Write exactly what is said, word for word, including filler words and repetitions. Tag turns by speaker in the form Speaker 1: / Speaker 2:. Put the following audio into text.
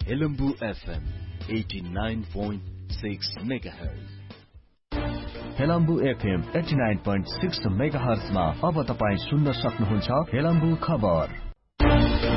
Speaker 1: Helambu FM eighty nine point six megahertz.
Speaker 2: Helambu FM eighty nine point six मेगाहर्जमा अब तपाईँ सुन्न सक्नुहुन्छ हेलम्बु खबर।